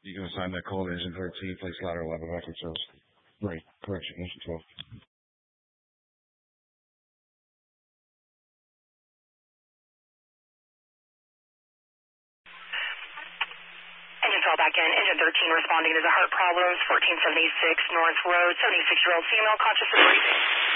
You can assign that call to engine 13, place lateral left back service. Right, correction, engine 12. Engine 12 back in. Engine 13 responding to the heart problems, 1476 North Road, 76-year-old female conscious and breathing.